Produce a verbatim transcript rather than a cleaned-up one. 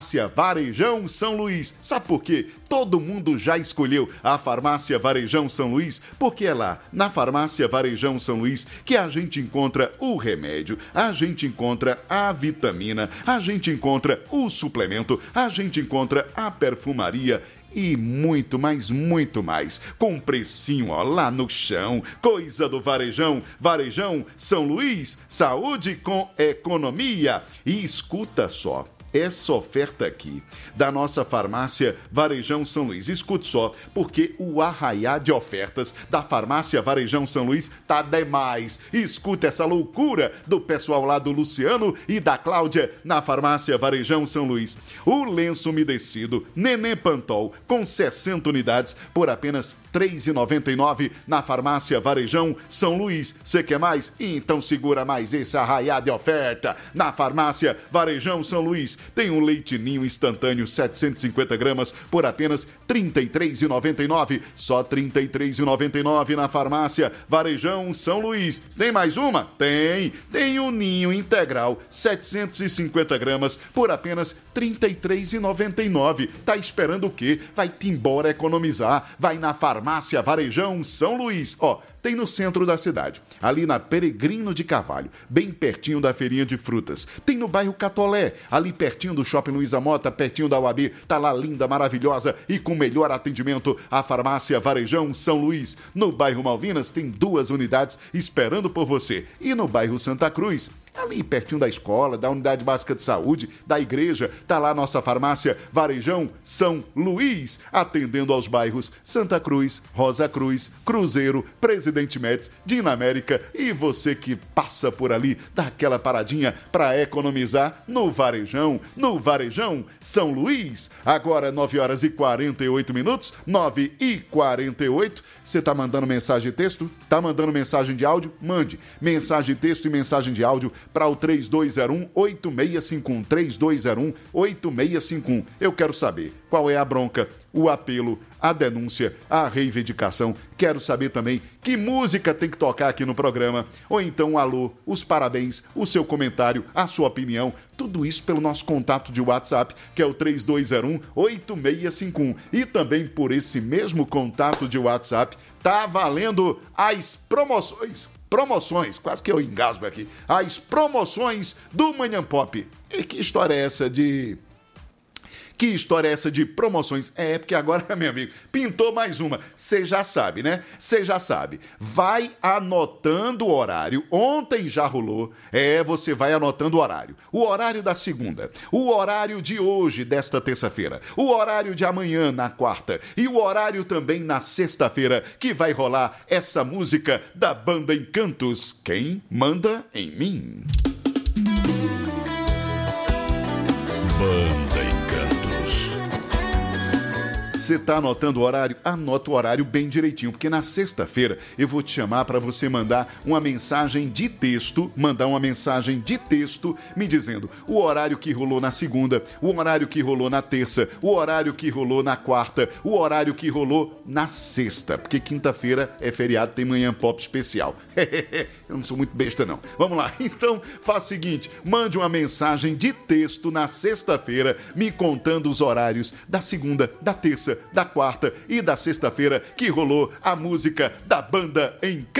Varejão São Luís. Sabe por quê? Todo mundo já escolheu a Farmácia Varejão São Luís, porque é lá, na Farmácia Varejão São Luís, que a gente encontra o remédio, a gente encontra a vitamina, a gente encontra o suplemento, a gente encontra a perfumaria e muito, mas muito mais. Com precinho, ó, lá no chão. Coisa do Varejão. Varejão São Luís. Saúde com economia. E escuta só essa oferta aqui da nossa farmácia Varejão São Luís. Escute só, porque o arraiá de ofertas da farmácia Varejão São Luís tá demais. Escuta essa loucura do pessoal lá do Luciano e da Cláudia na farmácia Varejão São Luís. O lenço umedecido Nenê Pantol com sessenta unidades por apenas três reais e noventa e nove centavos na farmácia Varejão São Luís. Você quer mais? Então segura mais esse arraiá de oferta na farmácia Varejão São Luís. Tem um leite ninho instantâneo setecentos e cinquenta gramas por apenas trinta e três reais e noventa e nove centavos. Só trinta e três reais e noventa e nove centavos na farmácia Varejão São Luís. Tem mais uma? Tem. Tem um ninho integral setecentos e cinquenta gramas por apenas trinta e três reais e noventa e nove centavos. Tá esperando o quê? Vai-te embora economizar. Vai na farmácia Varejão São Luís. Ó, tem no centro da cidade, ali na Peregrino de Carvalho, bem pertinho da feirinha de frutas. Tem no bairro Catolé, ali pertinho do Shopping Luiza Mota, pertinho da U A B. Tá lá linda, maravilhosa e com melhor atendimento, a farmácia Varejão São Luís. No bairro Malvinas tem duas unidades esperando por você. E no bairro Santa Cruz, ali pertinho da escola, da unidade básica de saúde, da igreja, tá lá nossa farmácia Varejão São Luís, atendendo aos bairros Santa Cruz, Rosa Cruz, Cruzeiro, Presidente Médici, Dinamérica, e você que passa por ali, dá aquela paradinha para economizar no Varejão, no Varejão São Luís. Agora nove horas e quarenta e oito minutos, nove e quarenta e oito. Você tá mandando mensagem de texto? Tá mandando mensagem de áudio? Mande mensagem de texto e mensagem de áudio para o três dois zero um, oito seis cinco um, três dois zero um, oito seis cinco um. Eu quero saber qual é a bronca, o apelo, a denúncia, a reivindicação. Quero saber também que música tem que tocar aqui no programa. Ou então um alô, os parabéns, o seu comentário, a sua opinião. Tudo isso pelo nosso contato de WhatsApp, que é o três dois zero um, oito seis cinco um. E também por esse mesmo contato de WhatsApp, tá valendo as promoções. Promoções, quase que eu engasgo aqui. As promoções do Manhã Pop. E que história é essa de... Que história é essa de promoções? É, porque agora, meu amigo, pintou mais uma. Você já sabe, né? Você já sabe. Vai anotando o horário. Ontem já rolou. É, você vai anotando o horário. O horário da segunda. O horário de hoje, desta terça-feira. O horário de amanhã, na quarta. E o horário também na sexta-feira, que vai rolar essa música da banda Encantos. Quem manda em mim? Banda Encantos. Você tá anotando o horário? Anota o horário bem direitinho, porque na sexta-feira eu vou te chamar para você mandar uma mensagem de texto, mandar uma mensagem de texto me dizendo o horário que rolou na segunda, o horário que rolou na terça, o horário que rolou na quarta, o horário que rolou na sexta, porque quinta-feira é feriado, tem Manhã Pop especial. Eu não sou muito besta não. Vamos lá, então faz o seguinte, mande uma mensagem de texto na sexta-feira me contando os horários da segunda, da terça, da quarta e da sexta-feira que rolou a música da banda Encantos.